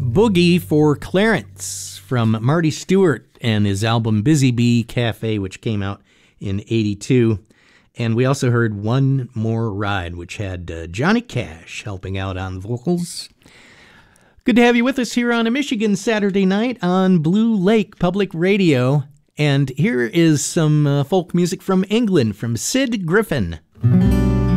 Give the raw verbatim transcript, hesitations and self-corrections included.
Boogie for Clarence from Marty Stewart and his album Busy Bee Cafe, which came out in eighty-two. And we also heard One More Ride, which had uh, Johnny Cash helping out on vocals. Good to have you with us here on a Michigan Saturday night on Blue Lake Public Radio. And here is some uh, folk music from England from Sid Griffin.